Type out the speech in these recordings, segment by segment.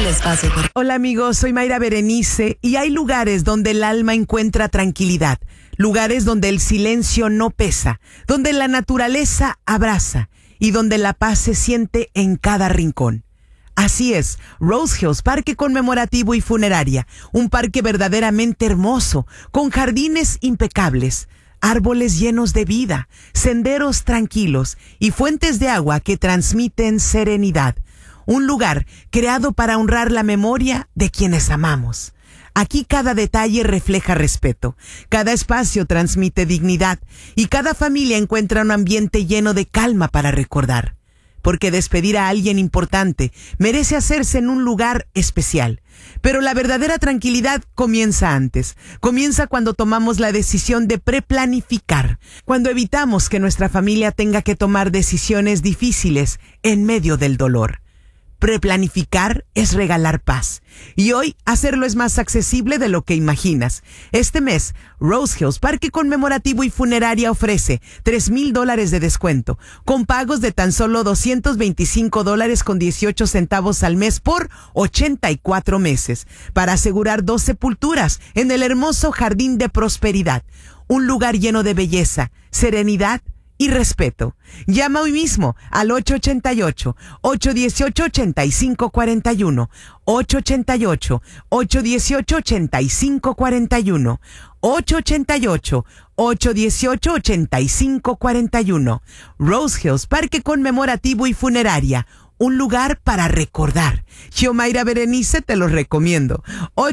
espacio. Hola amigos, soy Mayra Berenice y hay lugares donde el alma encuentra tranquilidad, lugares donde el silencio no pesa, donde la naturaleza abraza y donde la paz se siente en cada rincón. Así es, Rose Hills, parque conmemorativo y funeraria, un parque verdaderamente hermoso, con jardines impecables, árboles llenos de vida, senderos tranquilos y fuentes de agua que transmiten serenidad. Un lugar creado para honrar la memoria de quienes amamos. Aquí cada detalle refleja respeto, cada espacio transmite dignidad y cada familia encuentra un ambiente lleno de calma para recordar. Porque despedir a alguien importante merece hacerse en un lugar especial. Pero la verdadera tranquilidad comienza antes. Comienza cuando tomamos la decisión de preplanificar, cuando evitamos que nuestra familia tenga que tomar decisiones difíciles en medio del dolor. Preplanificar es regalar paz. Y hoy hacerlo es más accesible de lo que imaginas. Este mes, Rose Hills, Parque Conmemorativo y Funeraria ofrece $3,000 de descuento, con pagos de tan solo $225.18 al mes por 84 meses, para asegurar 2 sepulturas en el hermoso Jardín de Prosperidad. Un lugar lleno de belleza, serenidad y respeto. Llama hoy mismo al 888-818-8541, 888-818-8541, 888-818-8541. Rose Hills, Parque Conmemorativo y Funeraria, un lugar para recordar. Yo, Mayra Berenice, te lo recomiendo.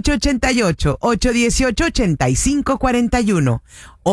888-818-8541,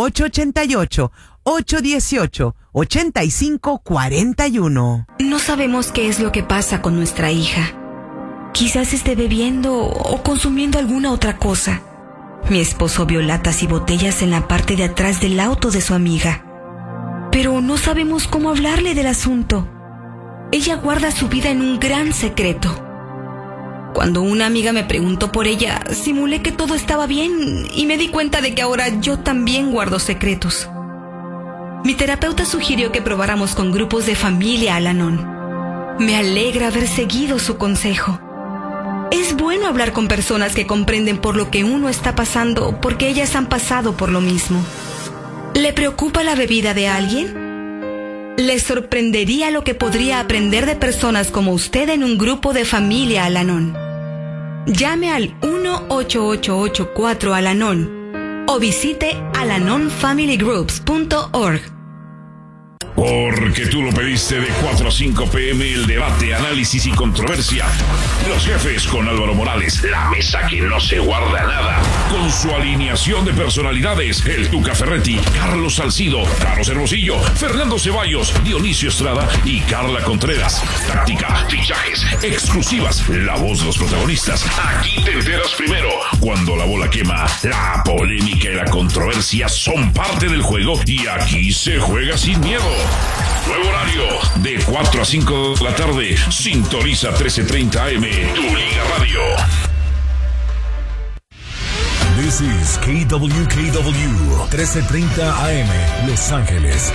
888-818-8541. No sabemos qué es lo que pasa con nuestra hija. Quizás esté bebiendo o consumiendo alguna otra cosa. Mi esposo vio latas y botellas en la parte de atrás del auto de su amiga. Pero no sabemos cómo hablarle del asunto. Ella guarda su vida en un gran secreto. Cuando una amiga me preguntó por ella, simulé que todo estaba bien y me di cuenta de que ahora yo también guardo secretos. Mi terapeuta sugirió que probáramos con grupos de familia Al-Anon. Me alegra haber seguido su consejo. Es bueno hablar con personas que comprenden por lo que uno está pasando, porque ellas han pasado por lo mismo. ¿Le preocupa la bebida de alguien? Le sorprendería lo que podría aprender de personas como usted en un grupo de familia Al-Anon. Llame al 1-8884-Al-Anon o visite alanonfamilygroups.org. Porque tú lo pediste, de 4 a 5 p.m. el debate, análisis y controversia. Los jefes con Álvaro Morales, la mesa que no se guarda nada. Con su alineación de personalidades, el Tuca Ferretti, Carlos Salcido, Carlos Hermosillo, Fernando Ceballos, Dionisio Estrada y Carla Contreras. Táctica, fichajes, exclusivas, la voz de los protagonistas. Aquí te enteras primero. Cuando la bola quema, la polémica y la controversia son parte del juego y aquí se juega sin miedo. Nuevo horario, de 4 a 5 de la tarde. Sintoniza 1330 AM, tu Liga Radio. This is KWKW 1330 AM, Los Ángeles.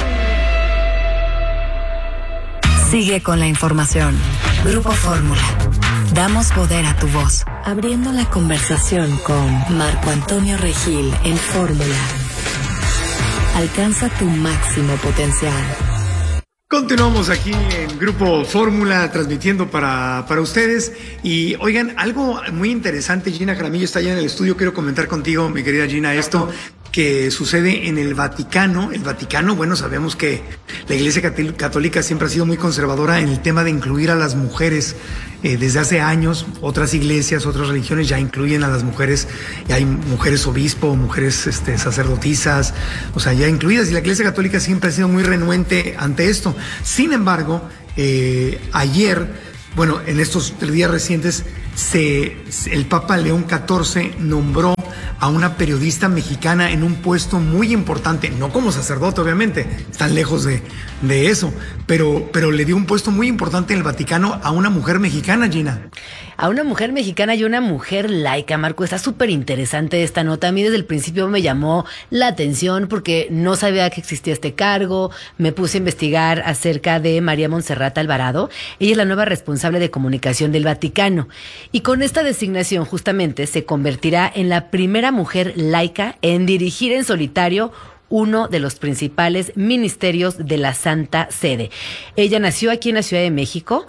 Sigue con la información. Grupo Fórmula. Damos poder a tu voz. Abriendo la conversación con Marco Antonio Regil en Fórmula. Alcanza tu máximo potencial. Continuamos aquí en Grupo Fórmula transmitiendo para ustedes. Y oigan, algo muy interesante, Gina Jaramillo está allá en el estudio. Quiero comentar contigo, mi querida Gina, esto que sucede en el Vaticano. El Vaticano, bueno, sabemos que la Iglesia Católica siempre ha sido muy conservadora en el tema de incluir a las mujeres. Desde hace años, otras iglesias, otras religiones ya incluyen a las mujeres. Ya hay mujeres obispo, mujeres sacerdotisas, o sea, ya incluidas. Y la Iglesia Católica siempre ha sido muy renuente ante esto. Sin embargo, ayer, bueno, en estos días recientes, el Papa León XIV nombró a una periodista mexicana en un puesto muy importante, no como sacerdote, obviamente, están lejos de eso, pero le dio un puesto muy importante en el Vaticano a una mujer mexicana, Gina. a una mujer mexicana y una mujer laica, Marco. Está súper interesante esta nota. A mí desde el principio me llamó la atención porque no sabía que existía este cargo. Me puse a investigar acerca de María Montserrat Alvarado. Ella es la nueva responsable de comunicación del Vaticano. Y con esta designación justamente se convertirá en la primera mujer laica en dirigir en solitario uno de los principales ministerios de la Santa Sede. Ella nació aquí en la Ciudad de México,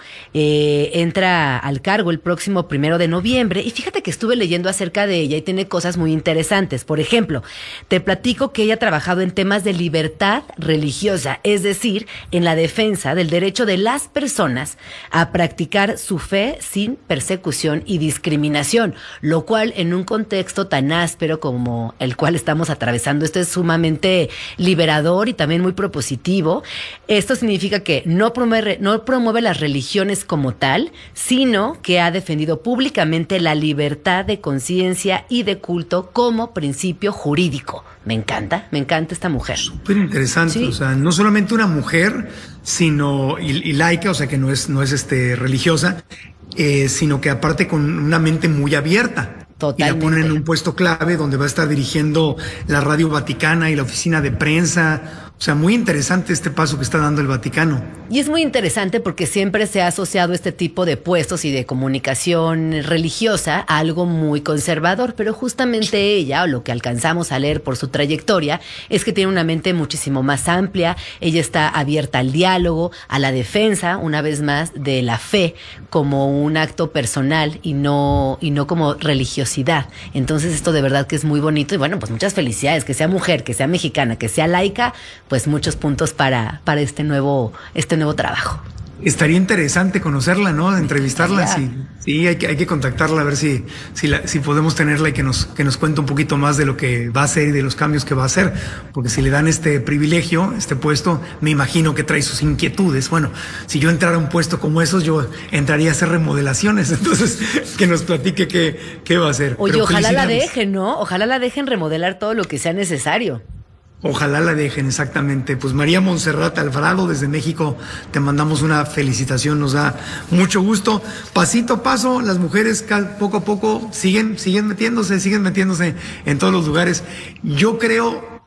entra al cargo el próximo 1 de noviembre, y fíjate que estuve leyendo acerca de ella y tiene cosas muy interesantes. Por ejemplo, te platico que ella ha trabajado en temas de libertad religiosa, es decir, en la defensa del derecho de las personas a practicar su fe sin persecución y discriminación, lo cual en un contexto tan áspero como el cual estamos atravesando, esto es sumamente liberador y también muy propositivo. Esto significa que no promueve las religiones como tal, sino que ha defendido públicamente la libertad de conciencia y de culto como principio jurídico. Me encanta esta mujer. Súper interesante, sí. O sea, no solamente una mujer, sino y laica, o sea, que no es religiosa, sino que aparte con una mente muy abierta. Totalmente. Y la ponen en un puesto clave donde va a estar dirigiendo la Radio Vaticana y la oficina de prensa. O sea, muy interesante este paso que está dando el Vaticano. Y es muy interesante porque siempre se ha asociado este tipo de puestos y de comunicación religiosa a algo muy conservador, pero justamente ella, o lo que alcanzamos a leer por su trayectoria, es que tiene una mente muchísimo más amplia. Ella está abierta al diálogo, a la defensa, una vez más, de la fe como un acto personal y no como religiosidad. Entonces esto de verdad que es muy bonito y bueno, pues muchas felicidades, que sea mujer, que sea mexicana, que sea laica, pues muchos puntos para este nuevo trabajo. Estaría interesante conocerla, ¿no? Entrevistarla. Sí, hay que contactarla a ver si podemos tenerla y que nos cuente un poquito más de lo que va a hacer y de los cambios que va a hacer. Porque si le dan este privilegio, este puesto, me imagino que trae sus inquietudes. Bueno, si yo entrara a un puesto como esos, yo entraría a hacer remodelaciones. Entonces, que nos platique qué va a hacer. Oye, pero ojalá la dejen, ¿no? Ojalá la dejen remodelar todo lo que sea necesario. Ojalá la dejen, exactamente. Pues María Montserrat Alvarado, desde México, te mandamos una felicitación, nos da mucho gusto. Pasito a paso, las mujeres poco a poco siguen metiéndose en todos los lugares. Yo creo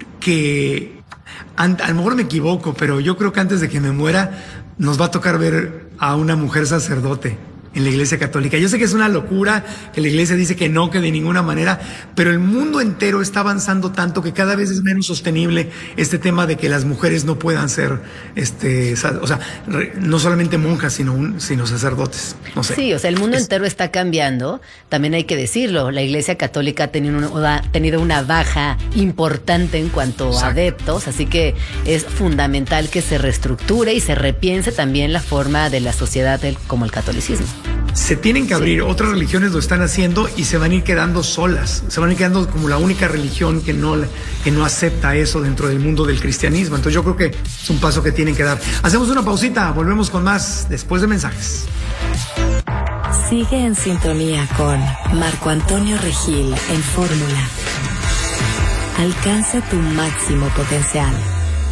que, a lo mejor me equivoco, pero yo creo que antes de que me muera, nos va a tocar ver a una mujer sacerdote en la Iglesia Católica. Yo sé que es una locura, que la Iglesia dice que no, que de ninguna manera, pero el mundo entero está avanzando tanto que cada vez es menos sostenible este tema de que las mujeres no puedan ser, o sea, no solamente monjas, sino sacerdotes. No sé. Sí, o sea, el mundo entero está cambiando, también hay que decirlo. La Iglesia Católica ha tenido una baja importante en cuanto a adeptos, así que es fundamental que se reestructure y se repiense también la forma de la sociedad como el catolicismo. Se tienen que abrir, otras religiones lo están haciendo y se van a ir quedando solas, se van a ir quedando como la única religión que no acepta eso dentro del mundo del cristianismo. Entonces yo creo que es un paso que tienen que dar. Hacemos una pausita, volvemos con más después de mensajes. Sigue en sintonía con Marco Antonio Regil en Fórmula. Alcanza tu máximo potencial.